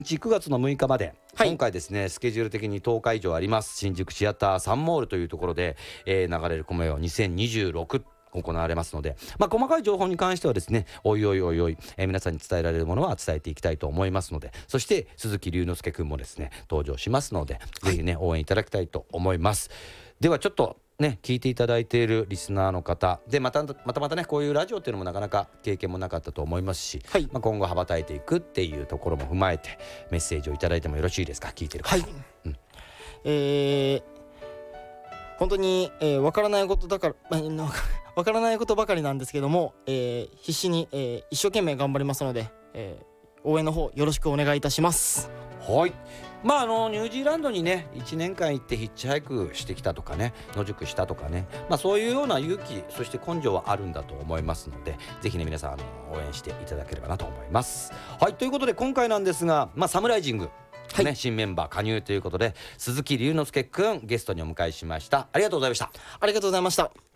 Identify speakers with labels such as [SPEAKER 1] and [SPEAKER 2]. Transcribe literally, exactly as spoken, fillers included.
[SPEAKER 1] くがつのむいかまで、
[SPEAKER 2] はい、
[SPEAKER 1] 今回ですねスケジュール的にとおか以上あります。新宿シアターサンモールというところで、えー、流れるコメをにせんにじゅうろく行われますので、まあ、細かい情報に関してはですねおいおいおいおい、えー、皆さんに伝えられるものは伝えていきたいと思いますので、そして鈴木隆之介くんもですね登場しますので、ぜひね応援いただきたいと思います。ではちょっとね、聞いていただいているリスナーの方で、またまたまたねこういうラジオっていうのもなかなか経験もなかったと思いますし、
[SPEAKER 2] はい、
[SPEAKER 1] まあ、今後羽ばたいていくっていうところも踏まえてメッセージをいただいてもよろしいですか。聞いてる方、
[SPEAKER 2] はい、うん、えー、本当に、えー、分からないことだから、分からないことばかりなんですけども、えー、必死に、えー、一生懸命頑張りますので、えー、応援の方よろしくお願いいたします。
[SPEAKER 1] はい、まああのニュージーランドにねいちねんかん行ってヒッチハイクしてきたとかね、野宿したとかね、まあそういうような勇気そして根性はあるんだと思いますので、ぜひね皆さんあの応援していただければなと思います。はい、ということで今回なんですが、まあサムライジング、はいね、新メンバー加入ということで鈴木隆之介くんゲストにお迎えしました。ありがとうございました。
[SPEAKER 2] ありがとうございました。